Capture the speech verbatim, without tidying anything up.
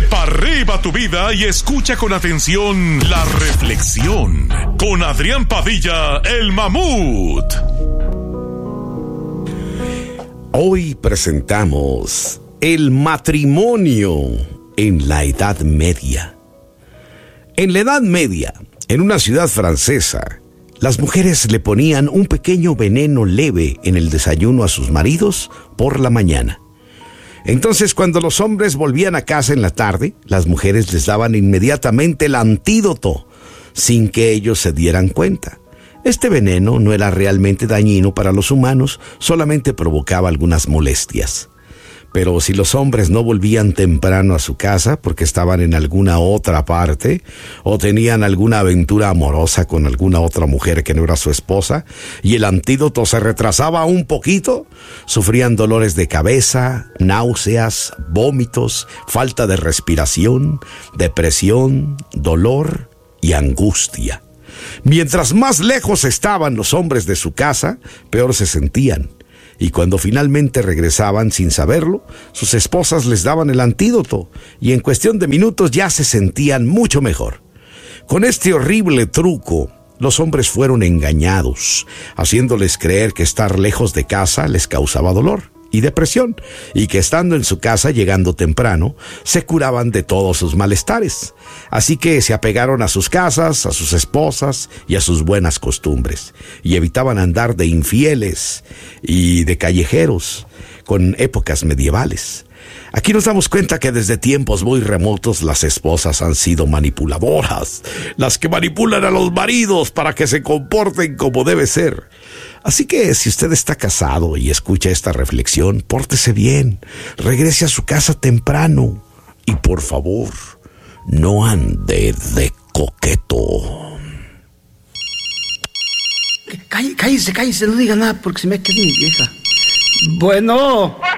pa' arriba tu vida y escucha con atención la reflexión con Adrián Padilla, el mamut. Hoy presentamos el matrimonio en la Edad Media. En la Edad Media, en una ciudad francesa, las mujeres le ponían un pequeño veneno leve en el desayuno a sus maridos por la mañana. Entonces, cuando los hombres volvían a casa en la tarde, las mujeres les daban inmediatamente el antídoto, sin que ellos se dieran cuenta. Este veneno no era realmente dañino para los humanos, solamente provocaba algunas molestias. Pero si los hombres no volvían temprano a su casa porque estaban en alguna otra parte o tenían alguna aventura amorosa con alguna otra mujer que no era su esposa y el antídoto se retrasaba un poquito, sufrían dolores de cabeza, náuseas, vómitos, falta de respiración, depresión, dolor y angustia. Mientras más lejos estaban los hombres de su casa, peor se sentían. Y cuando finalmente regresaban sin saberlo, sus esposas les daban el antídoto y en cuestión de minutos ya se sentían mucho mejor. Con este horrible truco, los hombres fueron engañados, haciéndoles creer que estar lejos de casa les causaba dolor y depresión, y que estando en su casa, llegando temprano, se curaban de todos sus malestares. Así que se apegaron a sus casas, a sus esposas y a sus buenas costumbres, y evitaban andar de infieles y de callejeros con épocas medievales. Aquí nos damos cuenta que desde tiempos muy remotos las esposas han sido manipuladoras, las que manipulan a los maridos para que se comporten como debe ser. Así que si usted está casado y escucha esta reflexión, pórtese bien, regrese a su casa temprano y por favor, no ande de coqueto. Cállese, cállese, no diga nada porque se me queda mi vieja. Bueno...